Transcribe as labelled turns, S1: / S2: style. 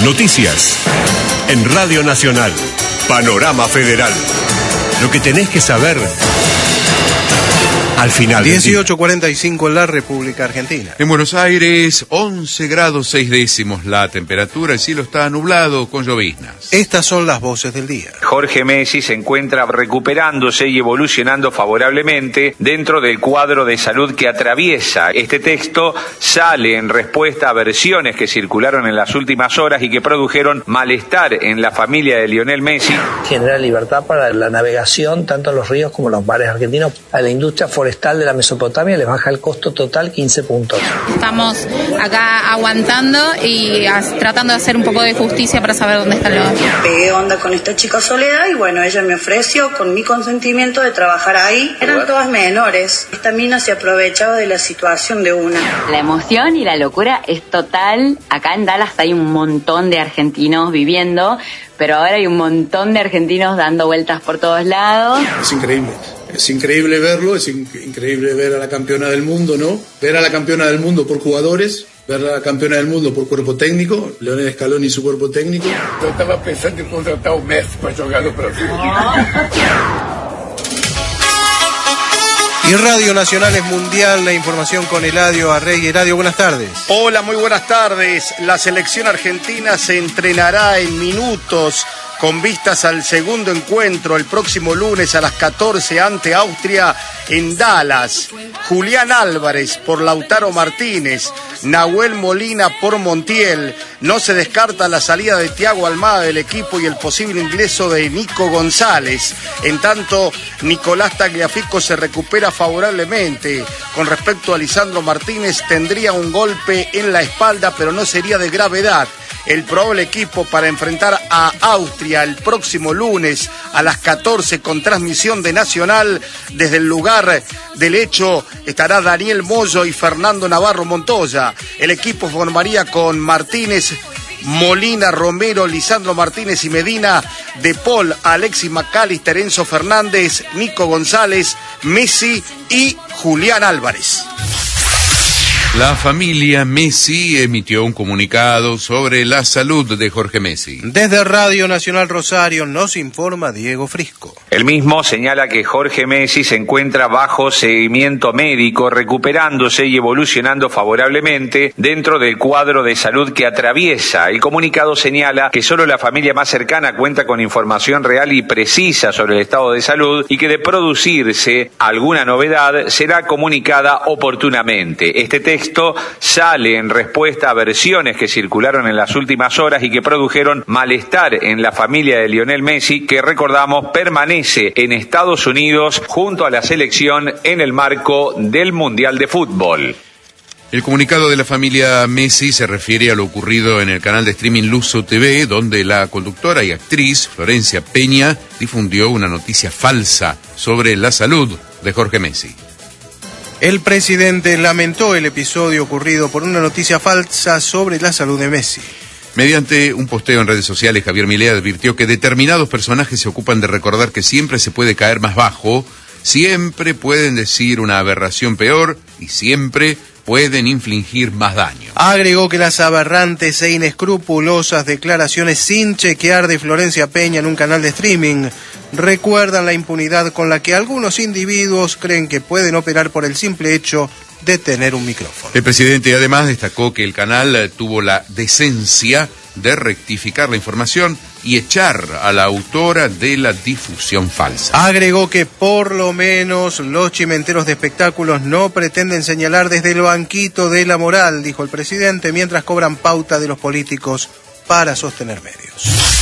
S1: Noticias en Radio Nacional. Panorama Federal. Lo que tenés que saber al final.
S2: 18:45 en la República Argentina.
S3: En Buenos Aires, 11 grados 6 décimos la temperatura. El cielo está nublado con lloviznas.
S2: Estas son las voces del día.
S4: Jorge Messi se encuentra recuperándose y evolucionando favorablemente dentro del cuadro de salud que atraviesa. Este texto sale en respuesta a versiones que circularon en las últimas horas y que produjeron malestar en la familia de Lionel Messi.
S5: Genera libertad para la navegación, tanto en los ríos como en los mares argentinos. A la industria forestal de la Mesopotamia les baja el costo total 15 puntos.
S6: Estamos acá aguantando y tratando de hacer un poco de justicia para saber dónde están los...
S7: Pegué onda con esta chica Soledad y bueno, ella me ofreció con mi consentimiento de trabajar ahí. Eran todas menores. Esta mina se aprovechaba de la situación de una.
S8: La emoción y la locura es total. Acá en Dallas hay un montón de argentinos viviendo, pero ahora hay un montón de argentinos dando vueltas por todos lados.
S9: Es increíble. Es increíble verlo, es increíble ver a la campeona del mundo, ¿no? Ver a la campeona del mundo por jugadores, ver a la campeona del mundo por cuerpo técnico, Leonel Scaloni y su cuerpo técnico.
S10: Yo estaba pensando en contratar a Messi para jugar no Brasil.
S2: Y Radio Nacional es mundial, la información con Eladio Arregui. Eladio, buenas tardes.
S11: Hola, muy buenas tardes. La selección argentina se entrenará en minutos con vistas al segundo encuentro el próximo lunes a las 14 ante Austria en Dallas. Julián Álvarez por Lautaro Martínez, Nahuel Molina por Montiel. No se descarta la salida de Thiago Almada del equipo y el posible ingreso de Nico González. En tanto, Nicolás Tagliafico se recupera favorablemente. Con respecto a Lisandro Martínez, tendría un golpe en la espalda, pero no sería de gravedad. El probable equipo para enfrentar a Austria el próximo lunes a las 14 con transmisión de Nacional. Desde el lugar del hecho estará Daniel Moyo y Fernando Navarro Montoya. El equipo formaría con Martínez, Molina, Romero, Lisandro Martínez y Medina, De Paul, Alexis McAllister, Enzo Fernández, Nico González, Messi y Julián Álvarez.
S3: La familia Messi emitió un comunicado sobre la salud de Jorge Messi.
S2: Desde Radio Nacional Rosario nos informa Diego Frisco.
S4: El mismo señala que Jorge Messi se encuentra bajo seguimiento médico, recuperándose y evolucionando favorablemente dentro del cuadro de salud que atraviesa. El comunicado señala que solo la familia más cercana cuenta con información real y precisa sobre el estado de salud y que de producirse alguna novedad será comunicada oportunamente. Este texto sale en respuesta a versiones que circularon en las últimas horas y que produjeron malestar en la familia de Lionel Messi, que recordamos permanece en Estados Unidos junto a la selección en el marco del Mundial de Fútbol.
S3: El comunicado de la familia Messi se refiere a lo ocurrido en el canal de streaming Luzo TV, donde la conductora y actriz Florencia Peña difundió una noticia falsa sobre la salud de Jorge Messi.
S2: El presidente lamentó el episodio ocurrido por una noticia falsa sobre la salud de Messi.
S3: Mediante un posteo en redes sociales, Javier Milei advirtió que determinados personajes se ocupan de recordar que siempre se puede caer más bajo, siempre pueden decir una aberración peor y siempre pueden infligir más daño.
S2: Agregó que las aberrantes e inescrupulosas declaraciones sin chequear de Florencia Peña en un canal de streaming recuerdan la impunidad con la que algunos individuos creen que pueden operar por el simple hecho de tener un micrófono.
S3: El presidente además destacó que el canal tuvo la decencia de rectificar la información y echar a la autora de la difusión falsa.
S2: Agregó que por lo menos los chimenteros de espectáculos no pretenden señalar desde el banquito de la moral, dijo el presidente, mientras cobran pauta de los políticos para sostener medios.